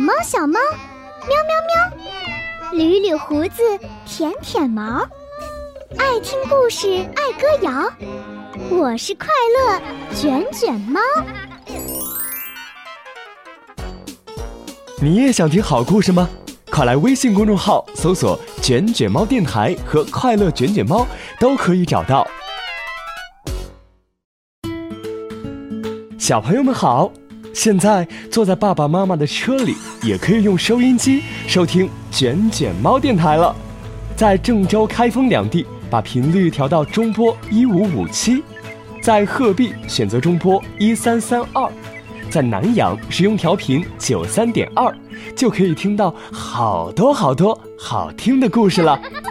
猫小猫，喵喵喵，捋捋胡子，舔舔毛，爱听故事，爱歌谣，我是快乐卷卷猫。 你也想听好故事吗？快来微信公众号搜索卷卷猫电台和快乐卷卷猫，都可以找到。小朋友们好，现在坐在爸爸妈妈的车里，也可以用收音机收听卷卷猫电台了。在郑州、开封两地把频率调到中波1557，在鹤壁选择中波1332，在南阳使用调频93.2，就可以听到好多好听的故事了。